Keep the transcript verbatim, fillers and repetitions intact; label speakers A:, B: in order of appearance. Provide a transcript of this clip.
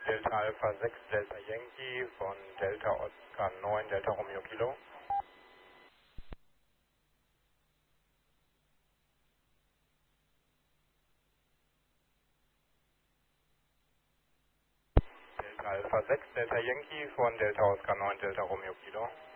A: Delta Alpha sechs Delta Yankee von Delta Oscar neun Delta Romeo Kilo. Delta Alpha sechs Delta Yankee von Delta Oscar neun Delta Romeo Kilo.